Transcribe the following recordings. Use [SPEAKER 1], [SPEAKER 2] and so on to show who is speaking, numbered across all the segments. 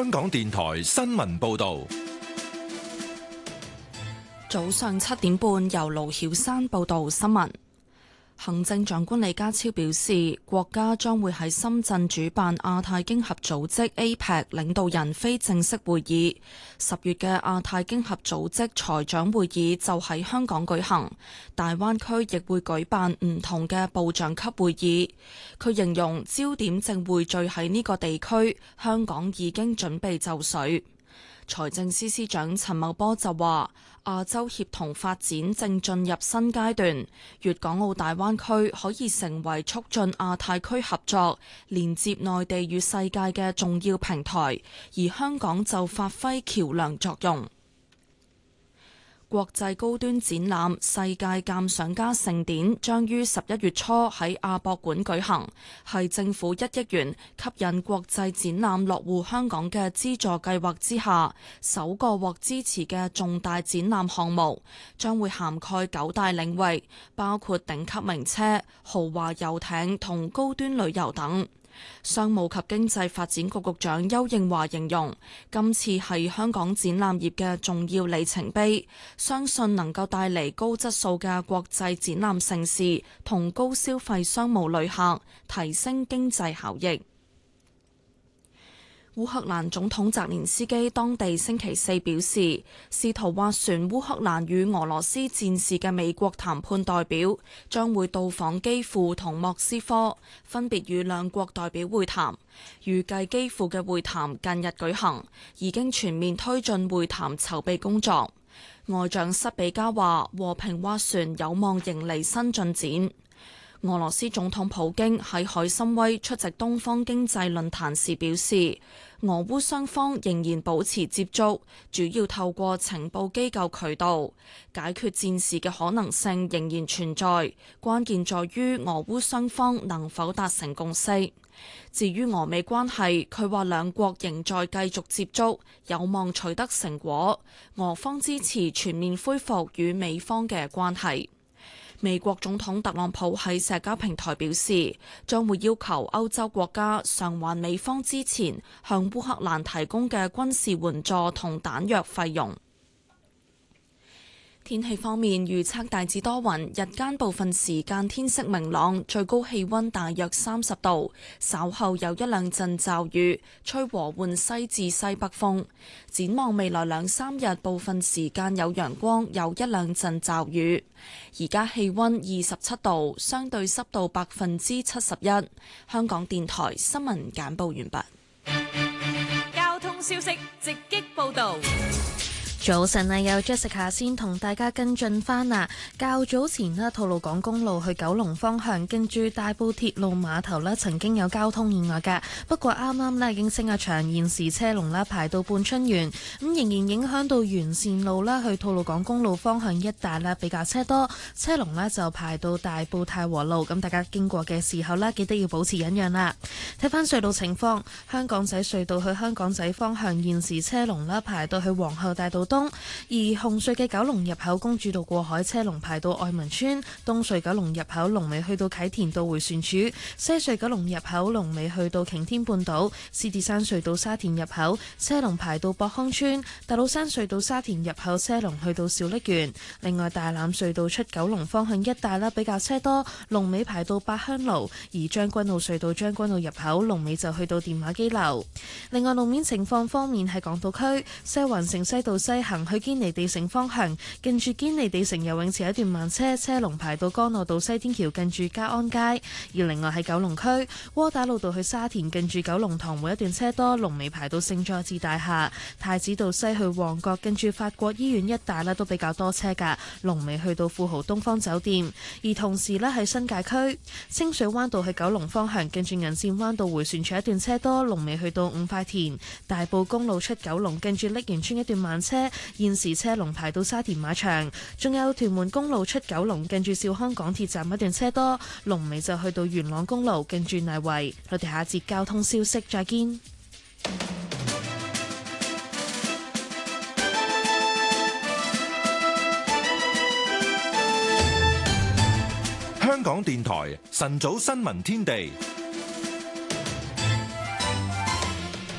[SPEAKER 1] 香港電台新聞報道。
[SPEAKER 2] 早上7點半，由盧曉珊報道新聞。行政長官李家超表示，國家將會喺深圳主辦亞太經合組織 APEC 領導人非正式會議。10月嘅亞太經合組織財長會議就喺香港舉行，大灣區亦會舉辦唔同嘅部長級會議。佢形容焦點正匯聚喺呢個地區，香港已經準備就緒。財政司司長陳茂波就話，亞洲協同發展正進入新階段，粵港澳大灣區可以成為促進亞太區合作、連接內地與世界嘅重要平台，而香港就發揮橋梁作用。國際高端展覽世界鑑賞家盛典將於11月初喺亞博館舉行，係政府1億元吸引國際展覽落戶香港嘅資助計劃之下首個獲支持嘅重大展覽項目，將會涵蓋9大領域，包括頂級名車、豪華遊艇同高端旅遊等。商務及經濟發展局局長丘應樺形容，今次係香港展覽業嘅重要里程碑，相信能夠帶嚟高質素嘅國際展覽盛事同高消費商務旅客，提升經濟效益。烏克蘭總統澤連斯基當地星期四表示，試圖斡旋烏克蘭與俄羅斯戰事嘅美國談判代表將會到訪基輔同莫斯科，分別與兩國代表會談。預計基輔嘅會談近日舉行，已經全面推進會談籌備工作。外長塞比加話，和平斡旋有望迎嚟新進展。俄羅斯總統普京喺海參崴出席東方經濟論壇時表示，俄烏雙方仍然保持接觸，主要透過情報機構渠道解決戰事嘅可能性仍然存在，關鍵在於俄烏雙方能否達成共識。至於俄美關係，佢話兩國仍在繼續接觸，有望取得成果。俄方支持全面恢復與美方嘅關係。美國總統特朗普喺社交平台表示，將會要求歐洲國家償還美方之前向烏克蘭提供嘅軍事援助同彈藥費用。天氣方面，預測大致多雲，日間部分時間天色明朗，最高氣溫大約30度，稍後有一兩陣驟雨，吹和緩西至西北風。展望未來2-3日，部分時間有陽光，有一兩陣驟雨。而家氣溫27度，相對濕度71%。香港電台新聞簡報完畢。
[SPEAKER 3] 交通消息直擊報道。
[SPEAKER 4] 早晨啊，有 Jessica 先同大家跟進返啦。較早前咧，吐露港公路去九龍方向，跟住大埔鐵路碼頭咧，曾經有交通意外嘅。不過啱啱咧已經升咗場，現時車龍咧排到半春園，咁仍然影響到沿線路啦，去吐露港公路方向一帶咧比較車多，車龍咧就排到大埔太和路。咁大家經過嘅時候咧，記得要保持忍讓啦。睇翻隧道情況，香港仔隧道去香港仔方向現時車龍咧排到去皇后大道東，而紅隧嘅九龍入口公主道過海車龍排到愛民村，東隧九龍入口龍尾去到啟田道迴旋處，西隧九龍入口龍尾去到擎天半島，獅子山隧道沙田入口車龍排到博康村，大老山隧道沙田入口車龍去到小瀝源。另外大欖隧道出九龍方向一帶啦比較車多，龍尾排到八鄉路，而將軍澳隧道將軍澳入口龍尾就去到電話機樓。另外路面情況方面，喺港島區西環城西道西行去堅尼地城方向，近住堅尼地城游泳池一段慢車，車龍排到干諾道西天橋近住嘉安街。而另外喺九龍區窩打老道去沙田近住九龍塘每一段車多，龍尾排到聖佐治大廈。太子道西去旺角近住法國醫院一帶咧都比較多車噶，龍尾去到富豪東方酒店。而同時咧喺新界區清水灣道去九龍方向，近住銀線灣道迴旋處一段車多，龍尾去到五塊田。大埔公路出九龍近住瀝源村一段慢車，現時車龍排到沙田馬場。仲有屯門公路出九龍近住兆康港鐵站一段車多，龍尾就去到元朗公路近住泥圍。我哋下節交通消息再見。
[SPEAKER 1] 香港電台晨早新聞天地。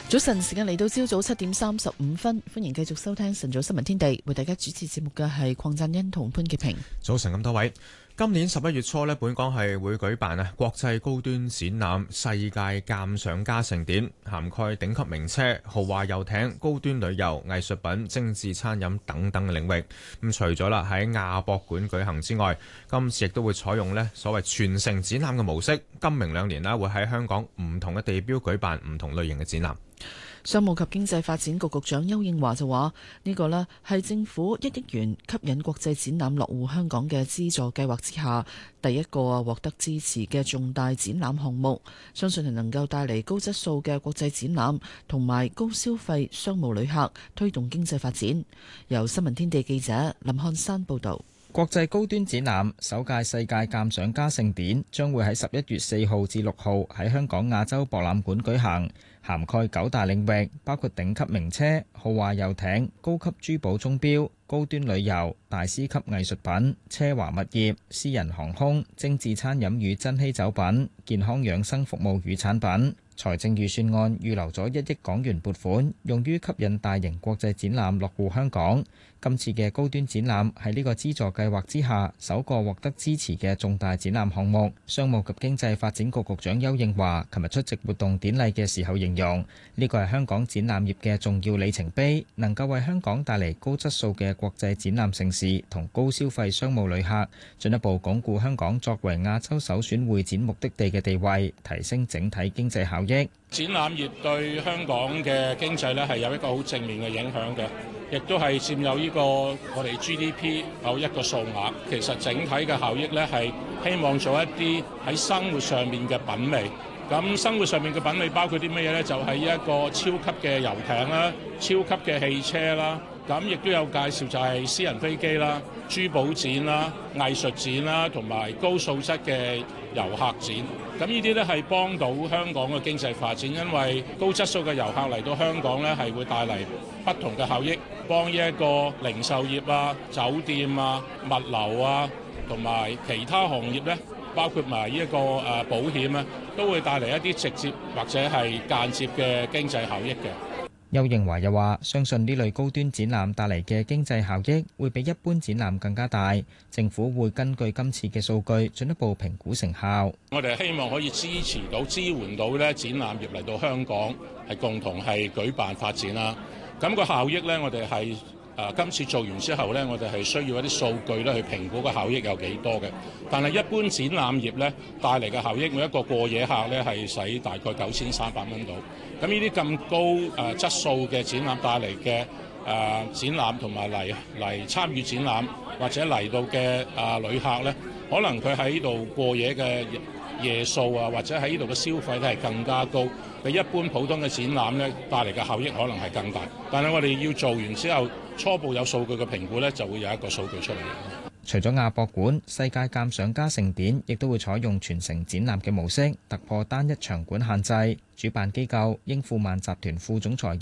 [SPEAKER 5] 早晨，時間嚟到朝早7:35，歡迎繼續收聽晨早新聞天地，為大家主持節目嘅係鄺振欣同潘潔平。
[SPEAKER 6] 早晨咁多位，今年11月初呢，本港係會舉辦國際高端展覽世界鑑賞家盛典，涵蓋頂級名車、豪華遊艇、高端旅遊、藝術品、精緻餐飲等等嘅領域。咁除咗喺亞博館舉行之外，今次亦都會採用所謂全城展覽嘅模式。今明兩年會喺香港唔同嘅地標舉辦唔同類型嘅展覽。
[SPEAKER 5] 商務及經濟發展局局長丘應樺就話：呢個呢係政府1億元吸引國際展覽落戶香港嘅資助計劃之下第一個獲得支持嘅重大展覽項目，相信係能夠帶嚟高質素嘅國際展覽同埋高消費商務旅客，推動經濟發展。由新聞天地記者林漢山報導。
[SPEAKER 7] 國際高端展覽首屆世界鑑賞家盛典將會喺11月4號至6號喺香港亞洲博覽館舉行，涵蓋9大領域，包括頂級名車、豪華遊艇、高級珠寶鐘錶、高端旅遊、大師級藝術品、奢華物業、私人航空、精緻餐飲與珍稀酒品、健康養生服務與產品。財政預算案預留咗1億港元撥款，用於吸引大型國際展覽落戶香港。今次嘅高端展覽係呢個資助計劃之下首個獲得支持嘅重大展覽項目。商務及經濟發展局局長丘應樺琴日出席活動典禮嘅時候形容，呢個係香港展覽業嘅重要里程碑，能夠為香港帶嚟高質素嘅國際展覽盛事同高消費商務旅客，進一步鞏固香港作為亞洲首選會展目的地嘅地位，提升整體經濟效益。
[SPEAKER 8] 展覽業對香港嘅經濟咧係有一個好正面嘅影響嘅，亦都係佔有呢個我哋 GDP 有一個數額。其實整體嘅效益咧係希望做一啲喺生活上面嘅品味。咁生活上面嘅品味包括啲乜嘢咧？就係一個超級嘅遊艇啦、超級嘅汽車啦。咁亦都有介紹就係私人飛機啦、珠寶展啦、藝術展啦，同埋高素質嘅遊客展。咁呢啲咧係幫到香港嘅經濟發展，因為高質素嘅遊客嚟到香港咧係會帶嚟不同嘅效益，幫呢一個零售業啊、酒店啊、物流啊同埋其他行業咧，包括埋呢一個保險啊，都會帶嚟一啲直接或者係間接嘅經濟效益嘅。
[SPEAKER 7] 丘應樺又話：相信呢類高端展覽帶嚟嘅經濟效益會比一般展覽更加大，政府會根據今次嘅數據進一步評估成效。
[SPEAKER 8] 我哋希望可以支持到、支援到咧展覽業嚟到香港，係共同係舉辦發展啦。咁個效益咧，我哋係今次做完之後咧，我哋係需要一啲數據咧去評估個效益有幾多嘅。但係一般展覽業咧帶嚟嘅效益，每一個過夜客咧係使大概9300蚊到。咁呢啲咁高質素嘅展覽帶嚟嘅展覽同埋嚟參與展覽或者嚟到嘅旅客咧，可能佢喺呢度過夜嘅夜數啊，或者喺呢度嘅消費咧係更加高，比一般普通嘅展覽咧帶嚟嘅效益可能係更大。但係我哋要做完之後，初步有數據嘅評估咧，就會有一個數據出嚟。
[SPEAKER 7] 除咗亞博館，世界鑑賞家盛典亦都會採用全城展覽嘅模式，突破單一場館限制。主辦機構英富萬集團副總裁